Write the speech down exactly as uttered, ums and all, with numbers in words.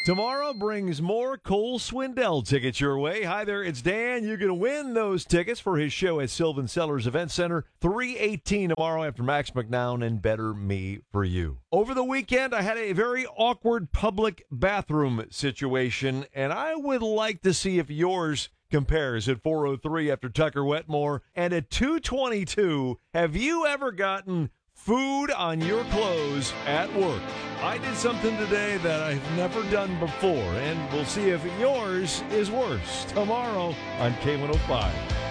Tomorrow brings more Cole Swindell tickets your way. Hi there, it's Dan. You're going to win those tickets for his show at Sylvan Sellers Event Center, three eighteen tomorrow after Max McNown and Better Me for You. Over the weekend, I had a very awkward public bathroom situation, and I would like to see if yours compares at four oh three after Tucker Wetmore. And at two twenty-two, have you ever gotten food on your clothes at work? I did something today that I've never done before, and we'll see if yours is worse tomorrow on K one oh five.